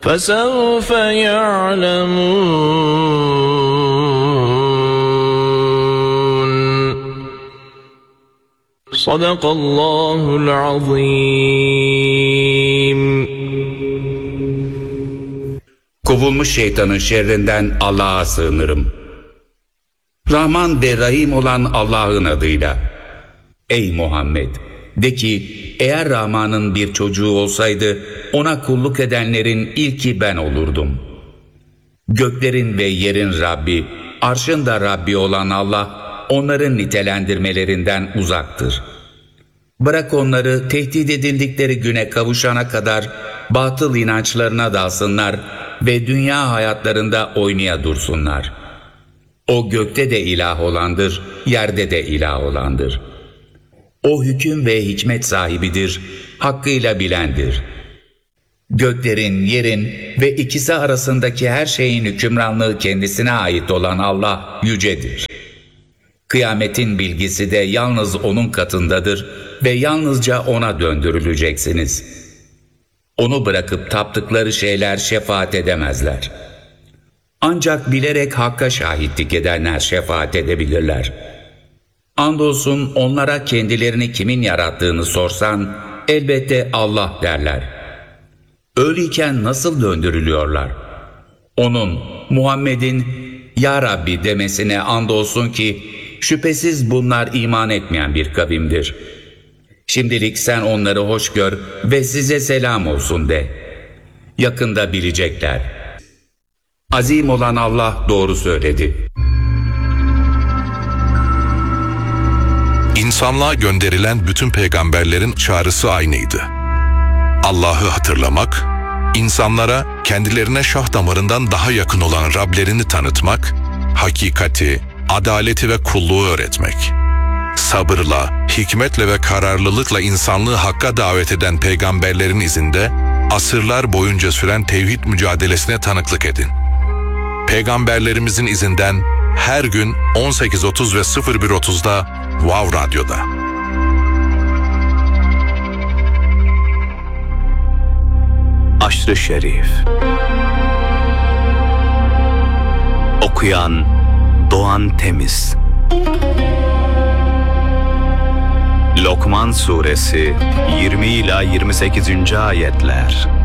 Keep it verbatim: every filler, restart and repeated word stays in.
فَسَوْفَ يَعْلَمُونَ. صَدَقَ اللّٰهُ الْعَظِيمُ. Kovulmuş şeytanın şerrinden Allah'a sığınırım. Rahman ve Rahim olan Allah'ın adıyla. Ey Muhammed! De ki, eğer Rahman'ın bir çocuğu olsaydı, ona kulluk edenlerin ilki ben olurdum. Göklerin ve yerin Rabbi, arşın da Rabbi olan Allah, onların nitelendirmelerinden uzaktır. Bırak onları tehdit edildikleri güne kavuşana kadar batıl inançlarına dalsınlar ve dünya hayatlarında oynaya dursunlar. O gökte de ilah olandır, yerde de ilah olandır. O hüküm ve hikmet sahibidir, hakkıyla bilendir. Göklerin, yerin ve ikisi arasındaki her şeyin hükümranlığı kendisine ait olan Allah yücedir. Kıyametin bilgisi de yalnız O'nun katındadır ve yalnızca O'na döndürüleceksiniz. Onu bırakıp taptıkları şeyler şefaat edemezler. Ancak bilerek Hakk'a şahitlik edenler şefaat edebilirler. Andolsun onlara kendilerini kimin yarattığını sorsan, elbette Allah derler. Öyleyken nasıl döndürülüyorlar? Onun, Muhammed'in, Ya Rabbi demesine andolsun ki, şüphesiz bunlar iman etmeyen bir kavimdir. Şimdilik sen onları hoş gör ve size selam olsun de. Yakında bilecekler. Azim olan Allah doğru söyledi. İnsanlığa gönderilen bütün peygamberlerin çağrısı aynıydı. Allah'ı hatırlamak, insanlara kendilerine şah damarından daha yakın olan Rablerini tanıtmak, hakikati, adaleti ve kulluğu öğretmek. Sabırla, hikmetle ve kararlılıkla insanlığı Hakk'a davet eden peygamberlerin izinde, asırlar boyunca süren tevhid mücadelesine tanıklık edin. Peygamberlerimizin izinden her gün on sekiz otuz ve sıfır bir otuzda Wow Radyo'da. Aşr-ı Şerif. Okuyan Doğan Temiz. Lokman Suresi yirmi ila yirmi sekizinci ayetler.